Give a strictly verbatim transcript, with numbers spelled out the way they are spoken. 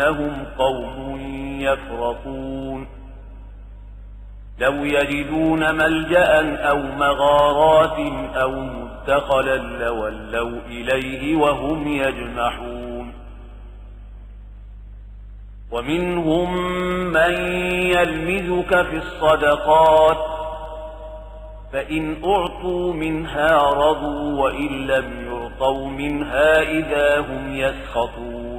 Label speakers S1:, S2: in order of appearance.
S1: هم قوم يفرقون لو يجدون ملجأ أو مغارات أو مدخلا لولوا إليه وهم يجمحون ومنهم من يلمزك في الصدقات فإن أعطوا منها رضوا وإن لم يعطوا منها إذا هم يسخطون